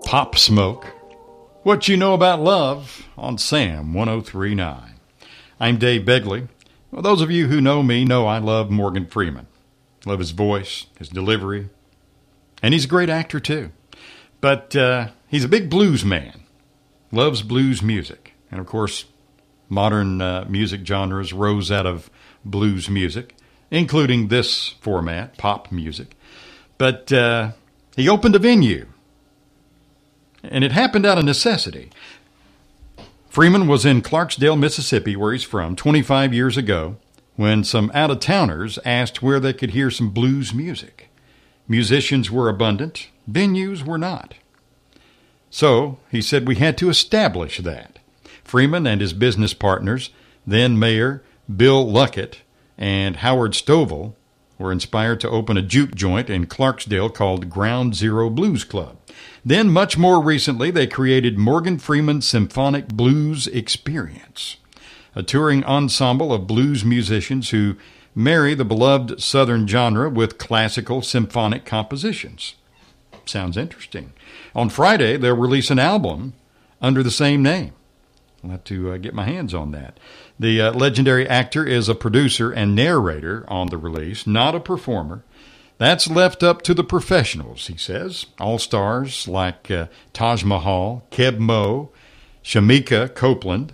Pop Smoke. What you know about love on Sam 103.9. I'm Dave Begley. Well, those of you who know me know I love Morgan Freeman. Love his voice, his delivery, and he's a great actor too. But he's a big blues man. Loves blues music. And of course, modern music genres rose out of blues music, including this format, pop music. But he opened a venue, and it happened out of necessity. Freeman was in Clarksdale, Mississippi, where he's from, 25 years ago, when some out-of-towners asked where they could hear some blues music. Musicians were abundant, venues were not. So he said we had to establish that. Freeman and his business partners, then Mayor Bill Luckett and Howard Stovall, were inspired to open a juke joint in Clarksdale called Ground Zero Blues Club. Then, much more recently, they created Morgan Freeman Symphonic Blues Experience, a touring ensemble of blues musicians who marry the beloved Southern genre with classical symphonic compositions. Sounds interesting. On Friday, they'll release an album under the same name. I'll have to get my hands on that. The legendary actor is a producer and narrator on the release, not a performer. That's left up to the professionals, he says. All-stars like Taj Mahal, Keb Mo, Shamika Copeland,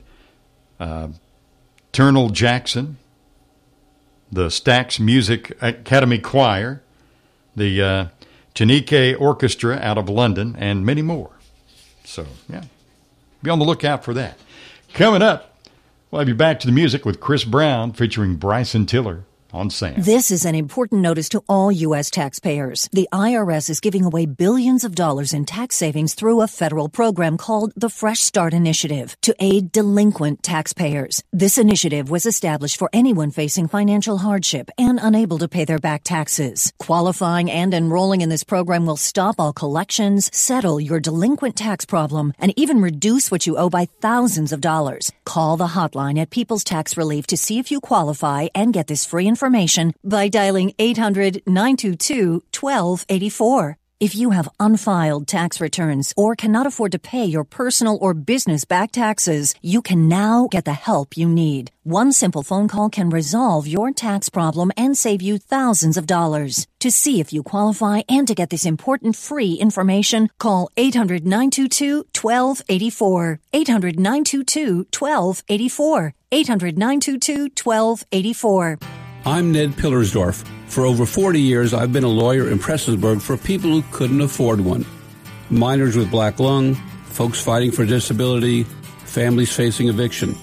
Turnell Jackson, the Stax Music Academy Choir, the Chenique Orchestra out of London, and many more. So, yeah, be on the lookout for that. Coming up, we'll have you back to the music with Chris Brown featuring Bryson Tiller on Sam. This is an important notice to all U.S. taxpayers. The IRS is giving away billions of dollars in tax savings through a federal program called the Fresh Start Initiative to aid delinquent taxpayers. This initiative was established for anyone facing financial hardship and unable to pay their back taxes. Qualifying and enrolling in this program will stop all collections, settle your delinquent tax problem, and even reduce what you owe by thousands of dollars. Call the hotline at People's Tax Relief to see if you qualify and get this free information by dialing 800-922-1284. If you have unfiled tax returns or cannot afford to pay your personal or business back taxes, you can now get the help you need. One simple phone call can resolve your tax problem and save you thousands of dollars. To see if you qualify and to get this important free information, call 800-922-1284. 800-922-1284. 800-922-1284. I'm Ned Pillersdorf. For over 40 years, I've been a lawyer in Prestonsburg for people who couldn't afford one. Minors with black lung, folks fighting for disability, families facing eviction.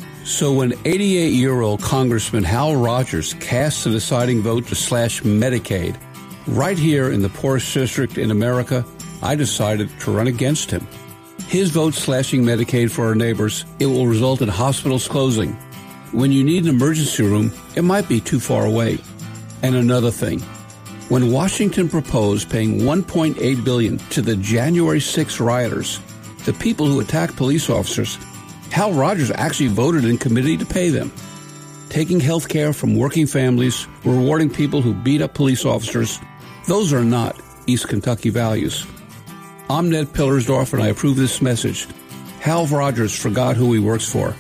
So when 88-year-old Congressman Hal Rogers cast the deciding vote to slash Medicaid, right here in the poorest district in America, I decided to run against him. His vote slashing Medicaid for our neighbors, it will result in hospitals closing. When you need an emergency room, it might be too far away. And another thing, when Washington proposed paying $1.8 billion to the January 6 rioters, the people who attacked police officers, Hal Rogers actually voted in committee to pay them. Taking health care from working families, rewarding people who beat up police officers, those are not East Kentucky values. I'm Ned Pillersdorf, and I approve this message. Hal Rogers forgot who he works for.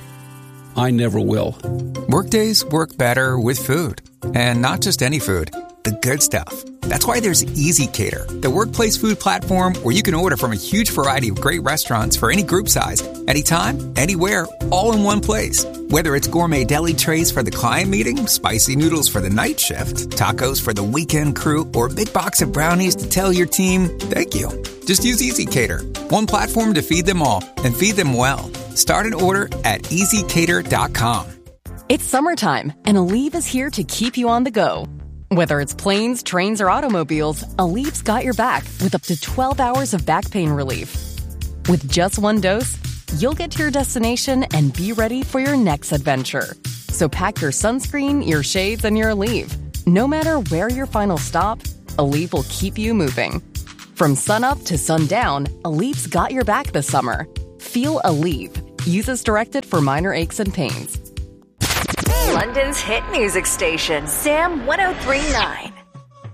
I never will. Workdays work better with food. And not just any food, the good stuff. That's why there's Easy Cater, the workplace food platform where you can order from a huge variety of great restaurants for any group size, anytime, anywhere, all in one place. Whether it's gourmet deli trays for the client meeting, spicy noodles for the night shift, tacos for the weekend crew, or a big box of brownies to tell your team, thank you. Just use Easy Cater, one platform to feed them all and feed them well. Start an order at easycater.com. It's summertime, and Aleve is here to keep you on the go. Whether it's planes, trains, or automobiles, Aleve's got your back with up to 12 hours of back pain relief. With just one dose, you'll get to your destination and be ready for your next adventure. So pack your sunscreen, your shades, and your Aleve. No matter where your final stop, Aleve will keep you moving. From sunup to sundown, Aleve's got your back this summer. Feel Aleve. Use as directed for minor aches and pains. London's hit music station, Sam 103.9.